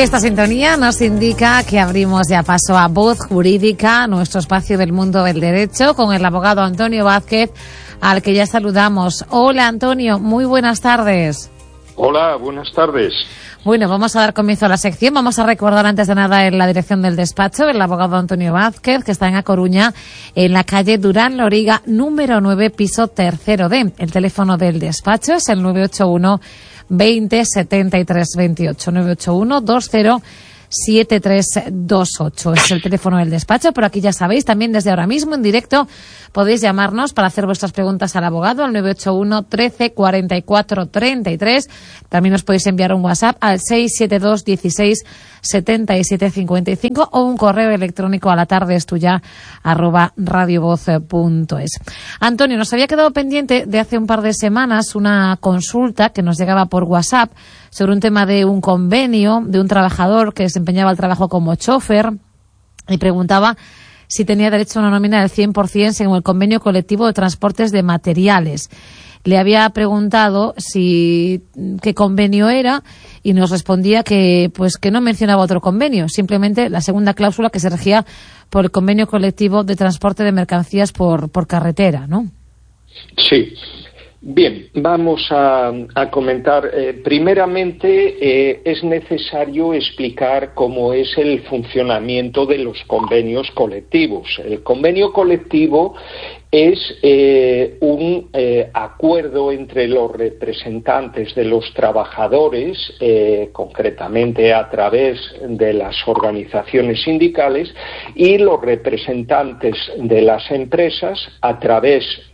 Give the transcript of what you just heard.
Esta sintonía nos indica que abrimos ya paso a Voz Jurídica, nuestro espacio del mundo del derecho, con el abogado Antonio Vázquez, al que ya saludamos. Hola Antonio, muy buenas tardes. Hola, buenas tardes. Bueno, vamos a dar comienzo a la sección. Vamos a recordar antes de nada en la dirección del despacho, el abogado Antonio Vázquez, que está en A Coruña, en la calle Durán Loriga, número 9, piso 3D. El teléfono del despacho es el 981 20 73 28, 981 20 7328. Es el teléfono del despacho, pero aquí ya sabéis, también desde ahora mismo en directo podéis llamarnos para hacer vuestras preguntas al abogado al 981 13 44 33. También os podéis enviar un WhatsApp al 672 16 77 55 o un correo electrónico a latardestuya@radiovoz.es. Antonio, nos había quedado pendiente de hace un par de semanas una consulta que nos llegaba por WhatsApp sobre un tema de un convenio de un trabajador que desempeñaba el trabajo como chofer y preguntaba si tenía derecho a una nómina del 100% según el convenio colectivo de transportes de materiales. Le había preguntado qué convenio era y nos respondía que no mencionaba otro convenio, simplemente la segunda cláusula que se regía por el convenio colectivo de transporte de mercancías por carretera, ¿no? Sí. Bien, vamos a comentar. Primeramente, es necesario explicar cómo es el funcionamiento de los convenios colectivos. El convenio colectivo es un acuerdo entre los representantes de los trabajadores, concretamente a través de las organizaciones sindicales, y los representantes de las empresas a través